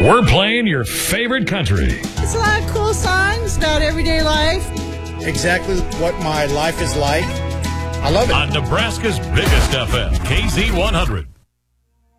We're playing your favorite country. It's a lot of cool songs about everyday life. Exactly what my life is like. I love it. On Nebraska's biggest FM, KZ100.